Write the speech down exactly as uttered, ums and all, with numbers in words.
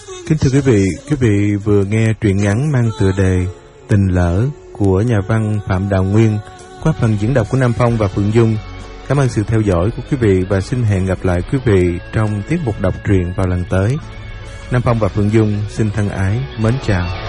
Kính thưa quý vị, quý vị vừa nghe truyện ngắn mang tựa đề Tình Lỡ của nhà văn Phạm Đào Nguyên qua phần diễn đọc của Nam Phong và Phượng Dung. Cảm ơn sự theo dõi của quý vị và xin hẹn gặp lại quý vị trong tiết mục đọc truyện vào lần tới. Nam Phong và Phượng Dung xin thân ái mến chào.